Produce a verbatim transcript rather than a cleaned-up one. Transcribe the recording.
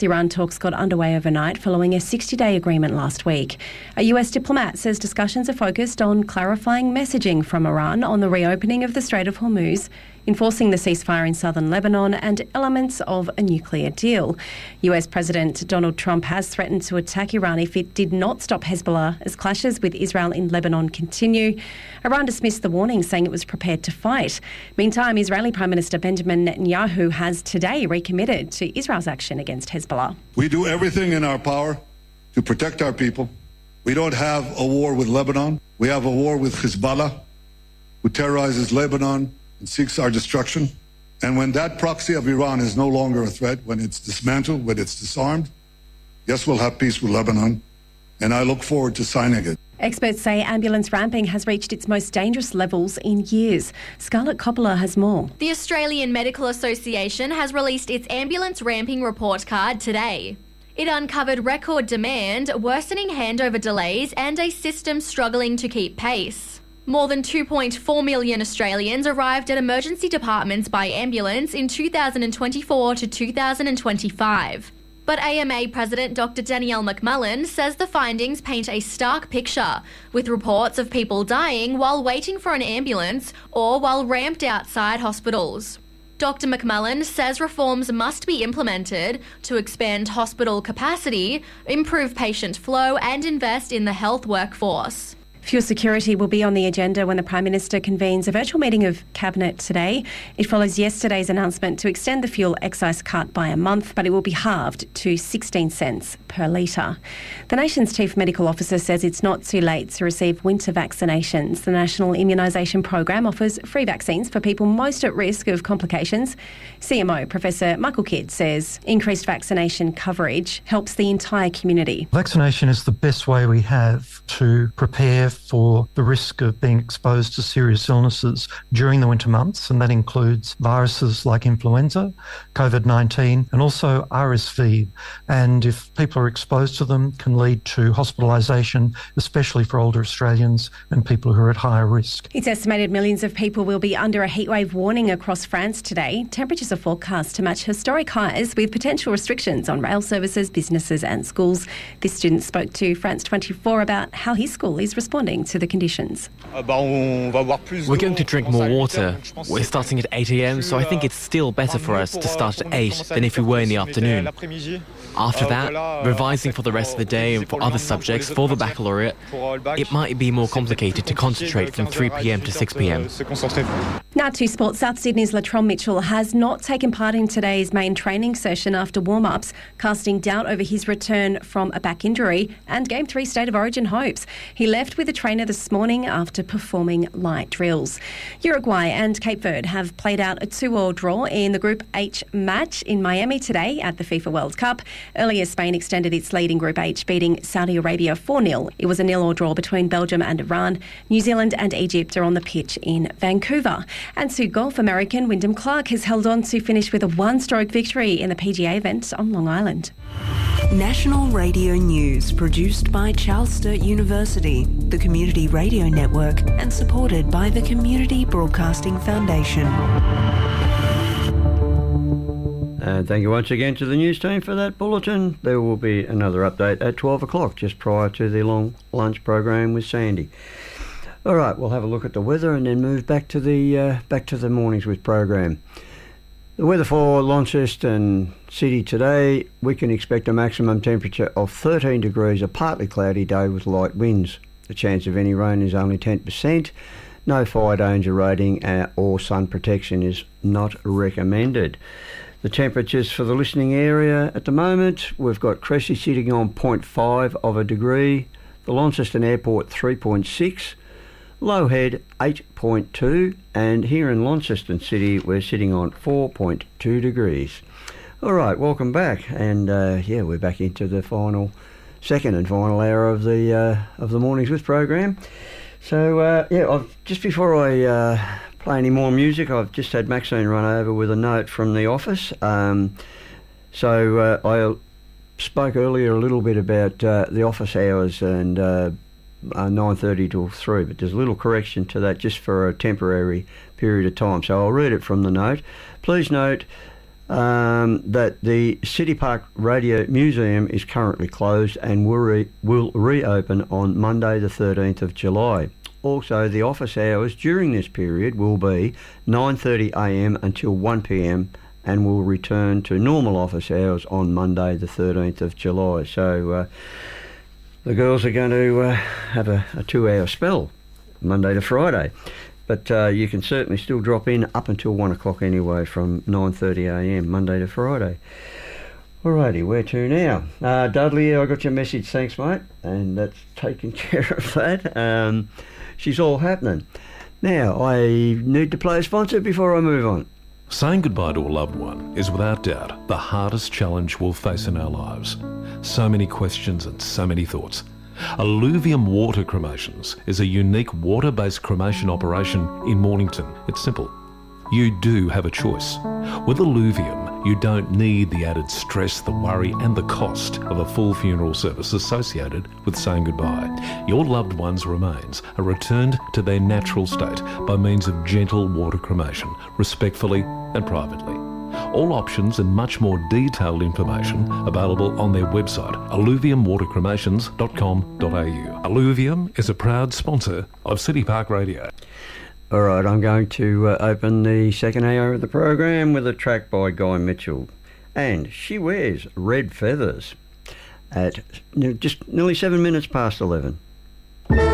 The Iran talks got underway overnight following a sixty-day agreement last week. A U S diplomat says discussions are focused on clarifying messaging from Iran on the reopening of the Strait of Hormuz, enforcing the ceasefire in southern Lebanon and elements of a nuclear deal. U S President Donald Trump has threatened to attack Iran if it did not stop Hezbollah as clashes with Israel in Lebanon continue. Iran dismissed the warning, saying it was prepared to fight. Meantime, Israeli Prime Minister Benjamin Netanyahu has today recommitted to Israel's action against Hezbollah. We do everything in our power to protect our people. We don't have a war with Lebanon. We have a war with Hezbollah, who terrorizes Lebanon and seeks our destruction. And when that proxy of Iran is no longer a threat, when it's dismantled, when it's disarmed, yes, we'll have peace with Lebanon, and I look forward to signing it. Experts say ambulance ramping has reached its most dangerous levels in years. Scarlett Coppola has more. The Australian Medical Association has released its ambulance ramping report card today. It uncovered record demand, worsening handover delays, and a system struggling to keep pace. More than two point four million Australians arrived at emergency departments by ambulance in two thousand twenty-four to two thousand twenty-five. But A M A President Doctor Danielle McMullen says the findings paint a stark picture, with reports of people dying while waiting for an ambulance or while ramped outside hospitals. Doctor McMullen says reforms must be implemented to expand hospital capacity, improve patient flow, and invest in the health workforce. Fuel security will be on the agenda when the Prime Minister convenes a virtual meeting of Cabinet today. It follows yesterday's announcement to extend the fuel excise cut by a month, but it will be halved to sixteen cents per litre. The nation's Chief Medical Officer says it's not too late to receive winter vaccinations. The National Immunisation Program offers free vaccines for people most at risk of complications. C M O Professor Michael Kidd says increased vaccination coverage helps the entire community. Vaccination is the best way we have to prepare for the risk of being exposed to serious illnesses during the winter months, and that includes viruses like influenza, COVID nineteen, and also R S V. And if people are exposed to them, can lead to hospitalisation, especially for older Australians and people who are at higher risk. It's estimated millions of people will be under a heatwave warning across France today. Temperatures are forecast to match historic highs, with potential restrictions on rail services, businesses and schools. This student spoke to France twenty-four about how his school is responding to the conditions. We're going to drink more water. We're starting at eight a.m, so I think it's still better for us to start at eight than if we were in the afternoon. After that, revising for the rest of the day and for other subjects for the baccalaureate, it might be more complicated to concentrate from three p.m. to six p.m. Now to sports. South Sydney's Latrell Mitchell has not taken part in today's main training session after warm-ups, casting doubt over his return from a back injury and Game three State of Origin hopes. He left with a trainer this morning after performing light drills. Uruguay and Cape Verde have played out a two-all draw in the Group H match in Miami today at the FIFA World Cup. Earlier, Spain extended its lead in Group H, beating Saudi Arabia four nil. It was a nil-all draw between Belgium and Iran. New Zealand and Egypt are on the pitch in Vancouver. And to golf, American Wyndham Clark has held on to finish with a one-stroke victory in the P G A event on Long Island. National Radio News, produced by Charles Sturt University, the Community Radio Network, and supported by the Community Broadcasting Foundation. And thank you once again to the news team for that bulletin. There will be another update at twelve o'clock, just prior to the long lunch program with Sandy. All right, we'll have a look at the weather and then move back to the uh, back to the Mornings with program. The weather for Launceston City today, we can expect a maximum temperature of thirteen degrees, a partly cloudy day with light winds. The chance of any rain is only ten percent. No fire danger rating uh, or sun protection is not recommended. The temperatures for the listening area at the moment, we've got Cressy sitting on zero point five of a degree, the Launceston Airport three point six, Lowhead eight point two, and here in Launceston City we're sitting on four point two degrees. All right, welcome back, and uh, yeah, we're back into the final, second and final hour of the uh, of the Mornings With program. So uh, yeah, I've, just before I uh, play any more music, I've just had Maxine run over with a note from the office. Um, so uh, I spoke earlier a little bit about uh, the office hours and uh, uh, nine thirty till three, but there's a little correction to that just for a temporary period of time. So I'll read it from the note. Please note, um, that the City Park Radio Museum is currently closed and will, re- will reopen on Monday the thirteenth of July. Also, the office hours during this period will be nine thirty a m until one p m and will return to normal office hours on Monday the thirteenth of July. So uh, the girls are going to uh, have a, a two-hour spell, Monday to Friday. But uh, you can certainly still drop in up until one o'clock anyway, from nine thirty a m Monday to Friday. Alrighty, where to now? Uh, Dudley, I got your message, thanks mate, and that's taken care of that. Um, she's all happening. Now, I need to play a sponsor before I move on. Saying goodbye to a loved one is without doubt the hardest challenge we'll face in our lives. So many questions and so many thoughts. Alluvium Water Cremations is a unique water-based cremation operation in Mornington. It's simple. You do have a choice. With Alluvium, you don't need the added stress, the worry and the cost of a full funeral service associated with saying goodbye. Your loved one's remains are returned to their natural state by means of gentle water cremation, respectfully and privately. All options and much more detailed information available on their website, alluvium water cremations dot com dot a u. Alluvium is a proud sponsor of City Park Radio. All right, I'm going to uh, open the second hour of the program with a track by Guy Mitchell. And She Wears Red Feathers at just nearly seven minutes past eleven.